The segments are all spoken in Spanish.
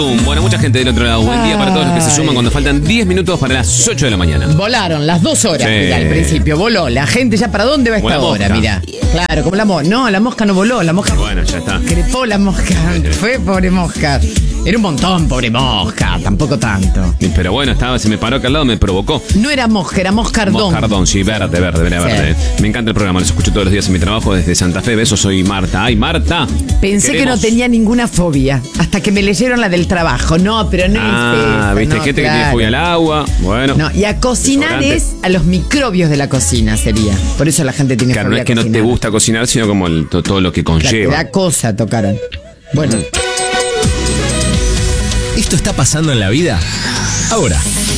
Bueno, mucha gente del otro lado. Buen día para todos los que se suman cuando faltan 10 minutos para las 8 de la mañana. Volaron las 2 horas, Sí. mirá, al principio. Voló. La gente ya para dónde va esta Como la hora, mosca. mirá. Claro, como la mosca. No, la mosca no voló. La mosca Bueno, ya está. crepó la mosca. Fue pobre mosca. Era un montón, pobre mosca. Tampoco tanto. Pero bueno, se me paró acá al lado, me provocó. No era mosca, era moscardón. Moscardón, sí, verde. Me encanta el programa, los escucho todos los días en mi trabajo desde Santa Fe. Besos, soy Marta. ¡Ay, Marta! Pensé que no tenía ninguna fobia. Hasta que me leyeron la del trabajo. No, pero no es viste, no, gente que tiene claro. fobia al agua. Bueno. No, y a cocinar desodorante. es a los microbios de la cocina, sería. Por eso la gente tiene Claro, no fobia es que a no te cocinar. gusta cocinar, sino como todo lo que Claro, te conlleva. da cosa tocaran. Bueno. ¿Esto está pasando en la vida? Ahora.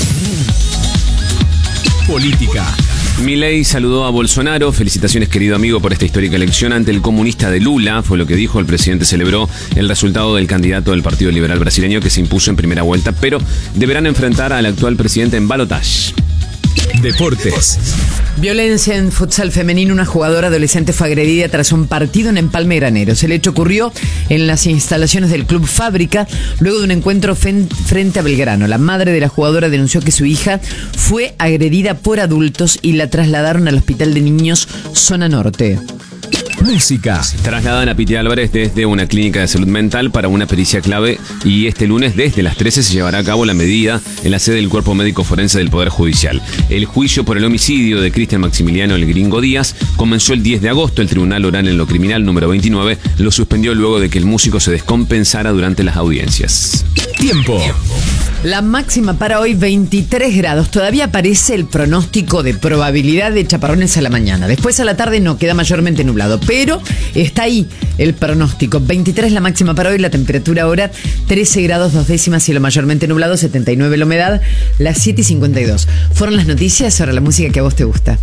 Política. Milei saludó a Bolsonaro. Felicitaciones, querido amigo, por esta histórica elección ante el comunista de Lula. Fue lo que dijo. El presidente celebró el resultado del candidato del Partido Liberal Brasileño que se impuso en primera vuelta, pero deberán enfrentar al actual presidente en balotaje. Deportes. Violencia en futsal femenino. Una jugadora adolescente fue agredida tras un partido en Empalme Graneros. El hecho ocurrió en las instalaciones del Club Fábrica luego de un encuentro frente a Belgrano. La madre de la jugadora denunció que su hija fue agredida por adultos y la trasladaron al Hospital de Niños Zona Norte. Música. Trasladan a Piti Álvarez desde una clínica de salud mental para una pericia clave y este lunes desde las 13 se llevará a cabo la medida en la sede del Cuerpo Médico Forense del Poder Judicial. El juicio por el homicidio de Cristian Maximiliano El Gringo Díaz comenzó el 10 de agosto. El Tribunal Oral en lo Criminal número 29 lo suspendió luego de que el músico se descompensara durante las audiencias. Tiempo. La máxima para hoy 23 grados. Todavía aparece el pronóstico de probabilidad de chaparrones a la mañana. Después a la tarde no, queda mayormente nublado. Pero está ahí el pronóstico. 23 la máxima para hoy, la temperatura ahora 13 grados 2 décimas, cielo mayormente nublado, 79 la humedad, las 7:52. Fueron las noticias, ahora la música que a vos te gusta.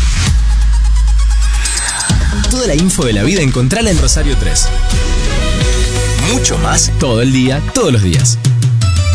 Toda la info de la vida encontrala en Rosario 3. Mucho más todo el día, todos los días.